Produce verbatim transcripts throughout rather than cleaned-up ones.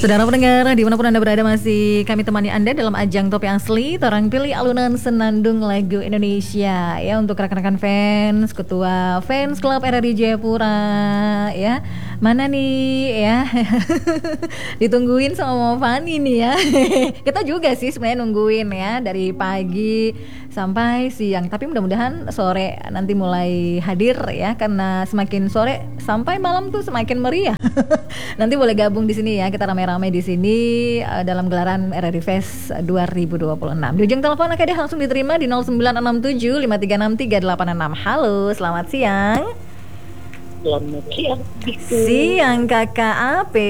Saudara pendengar, dimanapun Anda berada, masih kami temani Anda dalam ajang Topi Asli Torang Pilih Alunan Senandung Lagu Indonesia. Ya, untuk rekan-rekan fans, ketua fans klub R R I Jayapura, ya. Mana nih, ya. Ditungguin sama Mama Fani nih ya. Kita juga sih sebenarnya nungguin ya dari pagi sampai siang. Tapi mudah-mudahan sore nanti mulai hadir ya, karena semakin sore sampai malam tuh semakin meriah. Nanti boleh gabung di sini ya, kita ramai-ramai di sini uh, dalam gelaran R R I Fest dua ribu dua puluh enam. Di ujung telepon Kak Deh langsung diterima di nol sembilan enam tujuh lima tiga enam tiga delapan enam. Halo, selamat siang. Selamat siang. Siang Kakak Ape.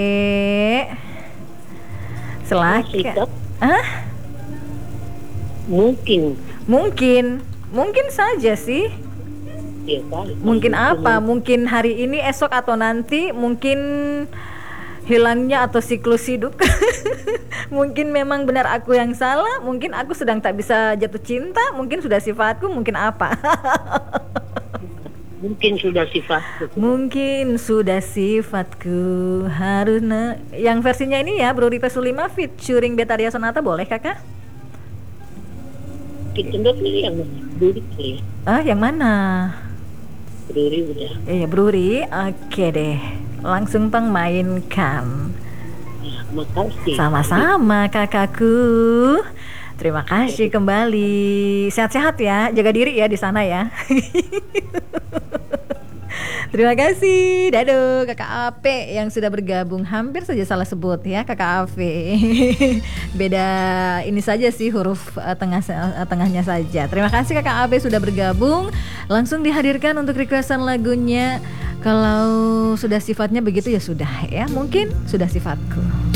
Selaka. Ah? Mungkin. Mungkin, mungkin saja sih. Ya, kali. Mungkin apa? Mungkin hari ini, esok atau nanti, mungkin hilangnya atau siklus hidup. Mungkin memang benar aku yang salah, mungkin aku sedang tak bisa jatuh cinta, mungkin sudah sifatku, mungkin apa? Mungkin sudah sifatku. Mungkin sudah sifatku. Harusnya yang versinya ini ya, Bro Ripe Sulima featuring Betaria Sonata, boleh Kakak? Kita udah pilih yang mana? Bruri ya. Ah, yang mana? Bruri udah. Iya, Bruri. Oke deh. Langsung Pang mainkan. Ya, makasih. Sama-sama kakakku. Terima kasih kembali. Sehat-sehat ya. Jaga diri ya di sana ya. Terima kasih. Daduh Kakak Ape yang sudah bergabung. Hampir saja salah sebut ya Kakak Ape. Beda ini saja sih huruf uh, tengah uh, tengahnya saja. Terima kasih Kakak Ape sudah bergabung. Langsung dihadirkan untuk requestan lagunya. Kalau sudah sifatnya begitu ya sudah ya. Mungkin sudah sifatku.